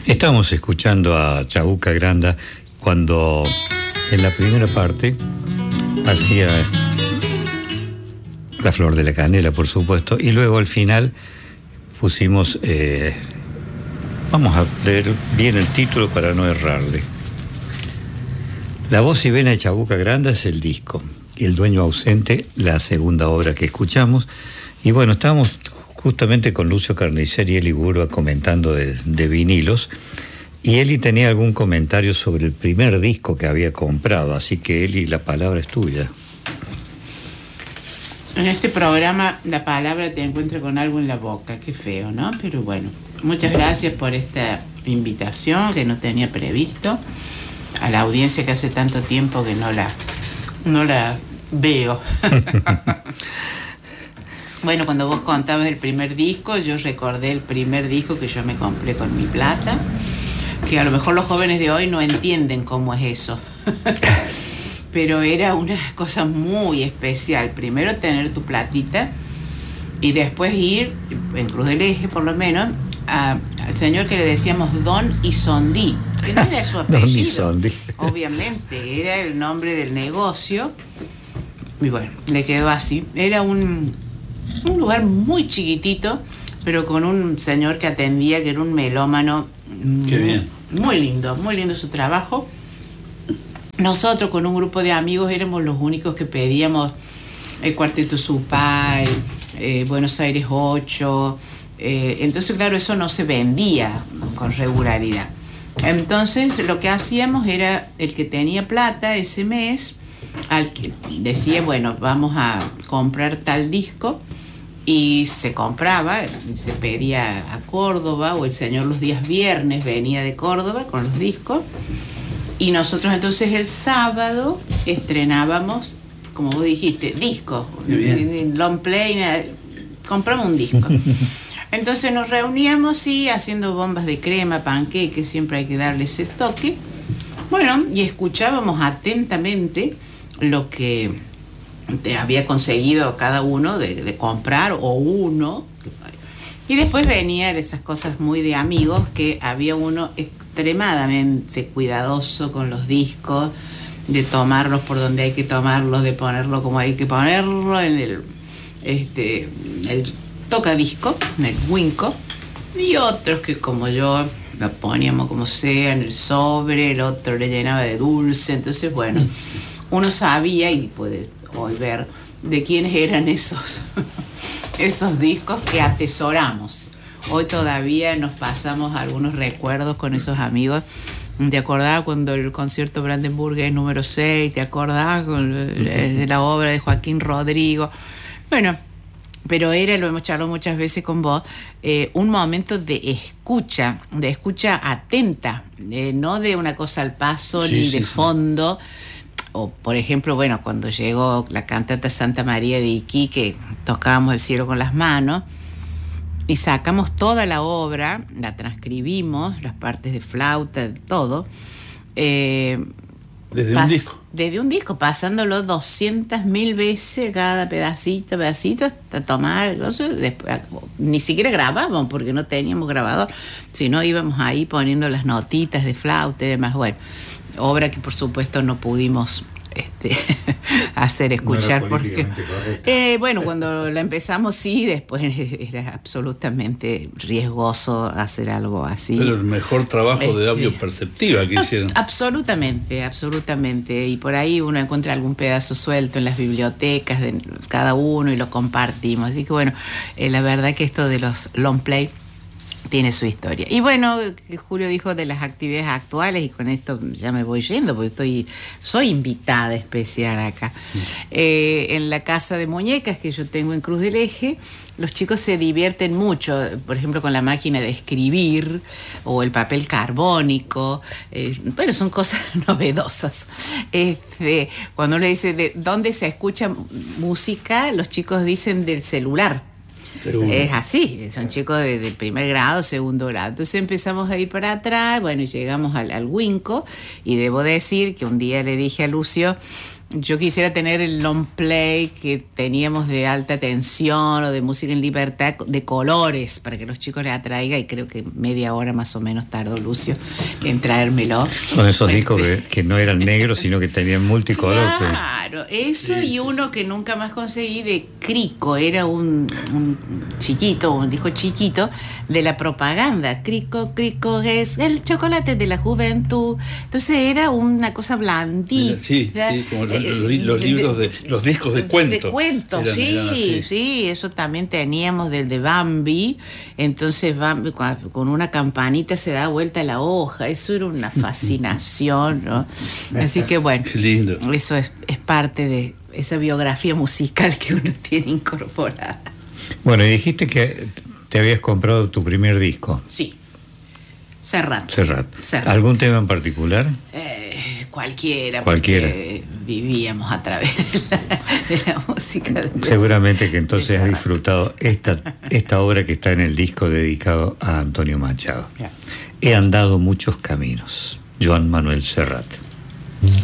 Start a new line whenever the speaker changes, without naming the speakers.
Estábamos escuchando a Chabuca Granda cuando en la primera parte hacía La Flor de la Canela, por supuesto, y luego al final pusimos, vamos a leer bien el título para no errarle. La voz y vena de Chabuca Granda es el disco, y El dueño ausente, la segunda obra que escuchamos. Y bueno, estábamos justamente con Lucio Carnicer y Eli Burba comentando de vinilos, y Eli tenía algún comentario sobre el primer disco que había comprado, así que Eli, la palabra es tuya.
En este programa la palabra te encuentra con algo en la boca, qué feo, ¿no? Pero bueno, muchas gracias por esta invitación que no tenía previsto, a la audiencia que hace tanto tiempo que no la veo. Bueno, cuando vos contabas el primer disco, yo recordé el primer disco que yo me compré con mi plata, que a lo mejor los jóvenes de hoy no entienden cómo es eso. Pero era una cosa muy especial. Primero tener tu platita y después ir, en Cruz del Eje por lo menos, al señor que le decíamos Don Isondi, que no era su apellido.
Don Isondi.
Obviamente, era el nombre del negocio. Y bueno, le quedó así. Era un lugar muy chiquitito, pero con un señor que atendía, que era un melómano.
Qué bien.
Muy lindo su trabajo. Nosotros con un grupo de amigos éramos los únicos que pedíamos el Cuarteto Supay, Buenos Aires 8, entonces claro, eso no se vendía con regularidad. Entonces lo que hacíamos era, el que tenía plata ese mes, al que decía, bueno, vamos a comprar tal disco, y se compraba, se pedía a Córdoba, o el señor los días viernes venía de Córdoba con los discos, y nosotros entonces el sábado estrenábamos, como vos dijiste, discos, long play, compramos un disco. Entonces nos reuníamos y haciendo bombas de crema, panqueque, siempre hay que darle ese toque. Bueno, y escuchábamos atentamente lo que había conseguido cada uno de comprar, o uno. Y después venían esas cosas muy de amigos, que había uno extremadamente cuidadoso con los discos, de tomarlos por donde hay que tomarlos, de ponerlo como hay que ponerlo, en el tocadisco, en el Winco, y otros que como yo lo poníamos como sea, en el sobre, el otro le llenaba de dulce. Entonces bueno, uno sabía, y puede hoy ver de quiénes eran esos discos que atesoramos. Hoy todavía nos pasamos algunos recuerdos con esos amigos. ¿Te acordás cuando el concierto Brandenburg número 6? ¿Te acordás de la obra de Joaquín Rodrigo? Bueno, pero lo hemos charlado muchas veces con vos, un momento de escucha atenta, no de una cosa al paso, ni de fondo. O, por ejemplo, bueno, cuando llegó la cantata Santa María de Iquique, tocábamos El cielo con las manos y sacamos toda la obra, la transcribimos, las partes de flauta, todo. Desde un disco, pasándolo 200.000 veces cada pedacito, hasta tomar. Después, ni siquiera grabábamos porque no teníamos grabador, sino íbamos ahí poniendo las notitas de flauta y demás. Bueno, obra que por supuesto no pudimos hacer escuchar, no porque bueno, cuando la empezamos sí, después era absolutamente riesgoso hacer algo así.
Pero el mejor trabajo de audio perceptiva que hicieron.
Absolutamente, y por ahí uno encuentra algún pedazo suelto en las bibliotecas de cada uno y lo compartimos, así que bueno, la verdad que esto de los long play tiene su historia. Y bueno, Julio dijo de las actividades actuales, y con esto ya me voy yendo porque soy invitada especial acá. En la casa de muñecas que yo tengo en Cruz del Eje, los chicos se divierten mucho, por ejemplo, con la máquina de escribir o el papel carbónico. Bueno, son cosas novedosas. Cuando uno dice de dónde se escucha música, los chicos dicen del celular. Es así, son chicos de primer grado, segundo grado. Entonces empezamos a ir para atrás, bueno, llegamos al Winco, y debo decir que un día le dije a Lucio, yo quisiera tener el long play que teníamos de alta tensión o de música en libertad de colores para que los chicos les atraiga, y creo que media hora más o menos tardó Lucio en traérmelo.
Son esos discos que no eran negros, sino que tenían multicolor.
Claro, eso sí, y uno que nunca más conseguí de Crico, era un chiquito, un disco chiquito de la propaganda. Crico es el chocolate de la juventud. Entonces era una cosa blandita.
Sí, como los libros los discos de cuentos.
De cuentos, sí, eso también teníamos del de Bambi. Entonces Bambi con una campanita se da vuelta la hoja. Eso era una fascinación, ¿no? Así que bueno,
qué lindo.
Eso es parte de esa biografía musical que uno tiene incorporada.
Bueno, y dijiste que te habías comprado tu primer disco.
Sí. Serrat.
¿Algún tema en particular?
Cualquiera. Vivíamos a través de la música.
Seguramente que entonces has disfrutado esta obra que está en el disco dedicado a Antonio Machado.
Yeah.
He andado muchos caminos. Joan Manuel Serrat.